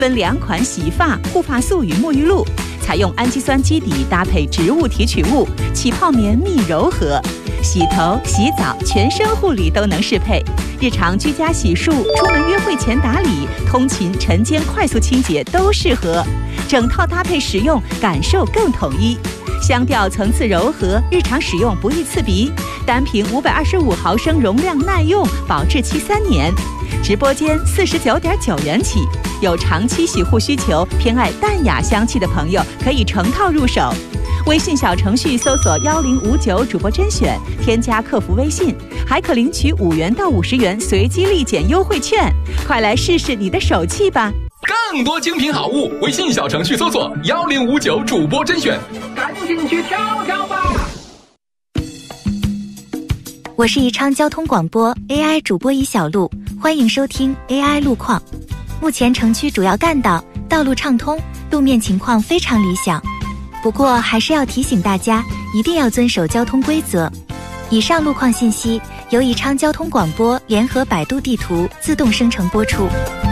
分2款洗发、护发素与沐浴露，采用氨基酸基底搭配植物提取物，起泡绵密柔和，洗头、洗澡、全身护理都能适配。日常居家洗漱、出门约会前打理、通勤晨间快速清洁都适合，整套搭配使用，感受更统一。香调层次柔和，日常使用不易刺鼻。单瓶525毫升容量耐用，保质期3年。直播间49.9元起，有长期洗护需求、偏爱淡雅香气的朋友可以成套入手。微信小程序搜索1059主播甄选，添加客服微信，还可领取5元到50元随机立减优惠券。快来试试你的手气吧！ 更多精品好物，微信小程序搜索1059主播甄选，赶紧去挑挑吧！ 我是宜昌交通广播 AI 主播宜小璐，欢迎收听 AI 路况。目前城区主要干道道路畅通，路面情况非常理想。不过还是要提醒大家，一定要遵守交通规则。以上路况信息由宜昌交通广播联合百度地图自动生成播出。